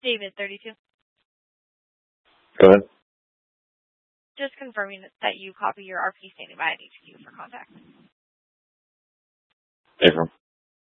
David, 32. Go ahead. Just confirming that you copy your RP standing by at HQ for contact. Affirm.